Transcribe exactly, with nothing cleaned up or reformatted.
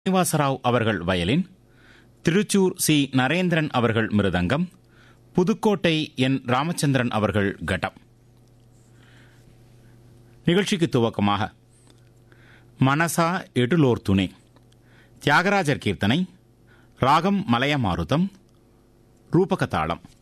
ஸ்ரீனிவாசராவ் அவர்கள் violin, Thrissur C Narendran அவர்கள் மிருதங்கம், புதுக்கோட்டை என் ராமச்சந்திரன் அவர்கள் கட்டம். நிகழ்ச்சிக்கு துவக்கமாக மனசா எட்டுலோர் துணை, தியாகராஜர் கீர்த்தனை, ராகம் மலைய மாருதம், ரூபகதாளம்.